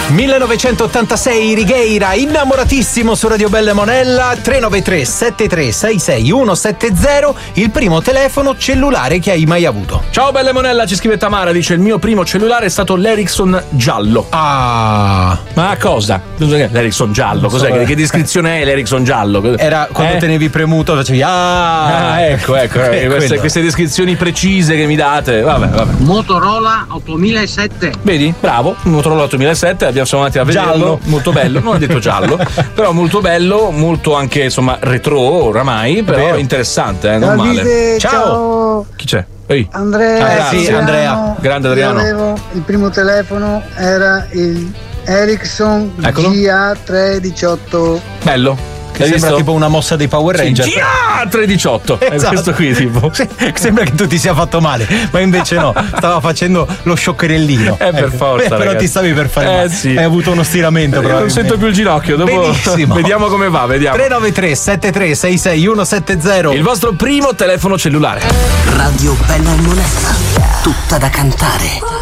1986 Righeira, innamoratissimo su Radio Bella e Monella. 393 7366 170, il primo telefono cellulare che hai mai avuto. Ciao Bella e Monella, ci scrive Tamara, dice il mio primo cellulare è stato l'Ericsson giallo. Ah, ma cosa? L'Ericsson giallo, cos'è? Che descrizione è l'Ericsson giallo? Era quando tenevi premuto, facevi ecco queste descrizioni precise che mi date. Vabbè. Motorola 8007. Vedi? Bravo, Motorola 8007, siamo andati a vederlo. Giallo. Molto bello, non ho detto giallo, però molto bello, molto anche insomma retro oramai, però interessante, non male. Ciao. Chi c'è? Ehi. Andrea. Sì, Andrea. Grande Adriano. Il primo telefono era il Ericsson GA318. Bello. Che sembra tipo una mossa dei Power Ranger. GA318. È questo qui tipo. Sembra che tu ti sia fatto male, ma invece no, stava facendo lo scioccherellino. Per forza. Però ragazzi. ti stavi per fare male. Sì. Hai avuto uno stiramento. Non sento più il ginocchio. Dopo benissimo. Vediamo come va. 393 7366 170. Il vostro primo telefono cellulare. Radio Bella e Monella. Tutta da cantare.